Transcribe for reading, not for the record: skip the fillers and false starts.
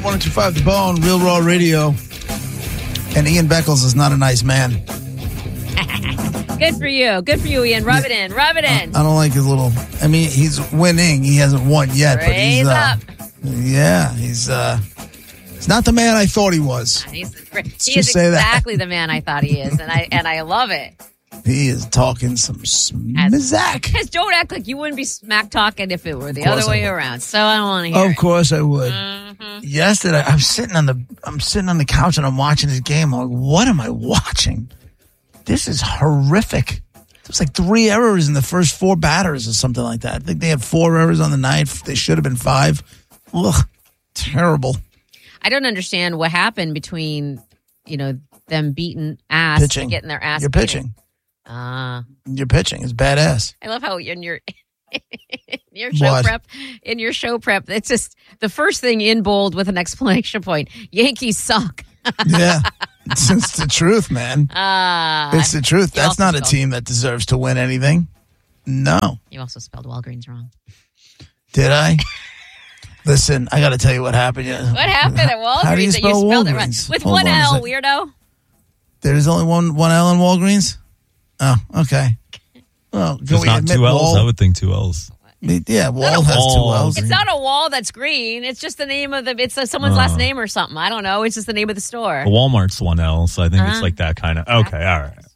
102.5 The Bone, Real Raw Radio. And Ian Beckles is not a nice man. Good for you. Good for you, Ian. Rub it in. Rub it in. I don't like his little... I mean, he's winning. He hasn't won yet. Raise but he's up. Yeah, he's not the man I thought he was. He is just say that. exactly the man I thought he is, and I love it. He is talking some smack. Don't act like you wouldn't be smack talking if it were the other way around. So I don't want to hear Of it. course I would. Mm-hmm. Yesterday, I'm sitting on the couch and I'm watching this game. I'm like, what am I watching? This is horrific. There was like 3 errors in the first 4 batters or something like that. I think they had 4 errors on the night. They should have been 5. Ugh, terrible. I don't understand what happened between, them beating ass Pitching. and getting their ass You're beaten. pitching. Ah. You're pitching. It's badass. I love how in your show prep, it's just the first thing in bold with an exclamation point. Yankees suck. Yeah. It's the truth, man. It's the truth. That's not a team that deserves to win anything. No. You also spelled Walgreens wrong. Did I? Listen, I got to tell you what happened. What happened at Walgreens How do you that you spell spelled it Walgreens? wrong? With Hold one on a L, sec. weirdo. There's only one L in Walgreens? Oh, okay. Well, can There's we not admit 2 L's? Wall? I would think 2 L's. Yeah, Wall has 2 L's. It's not a wall that's green. It's just the name of it's someone's last name or something. I don't know. It's just the name of the store. A Walmart's 1 L, so I think it's like that kind of. Okay, all right.